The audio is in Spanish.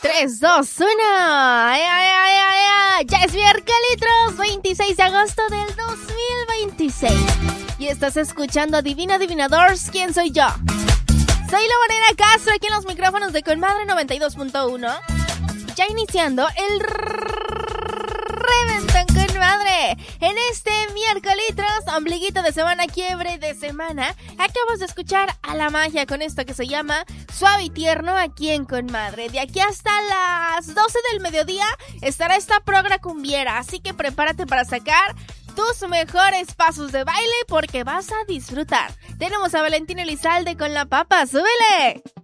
3, 2, 1. Ya es miércoles 26 de agosto del 2026. Y estás escuchando Divina Adivinadores. ¿Quién soy yo? Soy Lorena Castro, aquí en los micrófonos de Conmadre 92.1. Ya iniciando el Reventón con Madre. En este miércoles, ombliguito de semana, quiebre de semana, acabas de escuchar a La Magia con esto que se llama Suave y Tierno aquí en Conmadre. De aquí hasta las 12 del mediodía estará esta progra cumbiera, así que prepárate para sacar tus mejores pasos de baile porque vas a disfrutar. Tenemos a Valentín Elizalde con La Papa, ¡súbele!